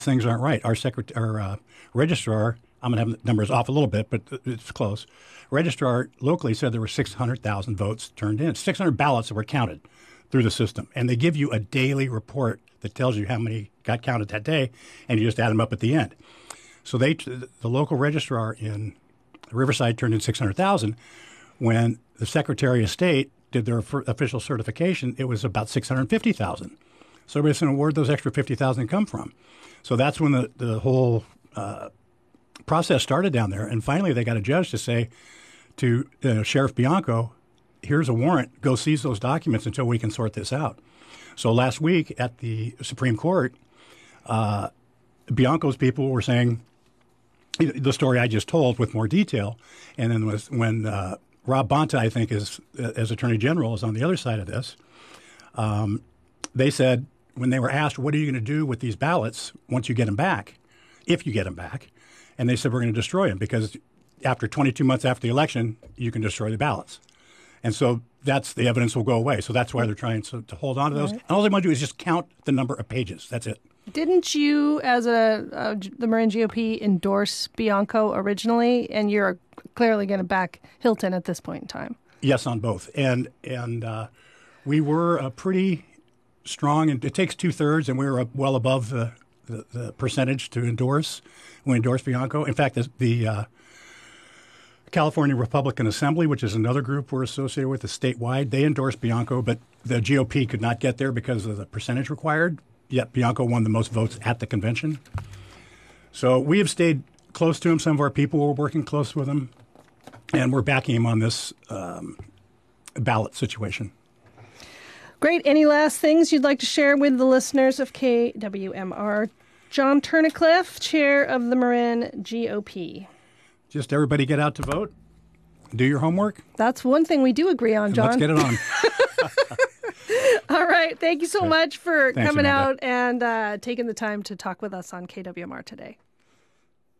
things aren't right. Our registrar, I'm going to have the numbers off a little bit, but it's close. Registrar locally said there were 600,000 votes turned in, 600 ballots that were counted through the system. And they give you a daily report that tells you how many got counted that day, and you just add them up at the end. So the local registrar in Riverside turned in 600,000. When the Secretary of State did their official certification, it was about 650,000. So everybody's saying, where'd those extra 50,000 come from? So that's when the whole process started down there. And finally, they got a judge to say to Sheriff Bianco, here's a warrant, go seize those documents until we can sort this out. So last week at the Supreme Court, Bianco's people were saying the story I just told with more detail. And then when Rob Bonta, I think, as Attorney General, is on the other side of this, they said when they were asked, what are you going to do with these ballots once you get them back, if you get them back? And they said, we're going to destroy them because after 22 months after the election, you can destroy the ballots. And so that's the evidence will go away. So that's why they're trying to hold on to those. Right. And all they want to do is just count the number of pages. That's it. Didn't you, as the Marin GOP, endorse Bianco originally? And you're clearly going to back Hilton at this point in time. Yes, on both. And we were pretty strong. And it takes 2/3, and we were well above the percentage to endorse. We endorsed Bianco. In fact, the California Republican Assembly, which is another group we're associated with, is statewide. They endorsed Bianco, but the GOP could not get there because of the percentage required. Yet Bianco won the most votes at the convention. So we have stayed close to him. Some of our people were working close with him, and we're backing him on this ballot situation. Great. Any last things you'd like to share with the listeners of KWMR? John Turnicliffe, chair of the Marin GOP. Just everybody get out to vote. Do your homework. That's one thing we do agree on, John. Let's get it on. All right. Thank you so much for coming out and taking the time to talk with us on KWMR today.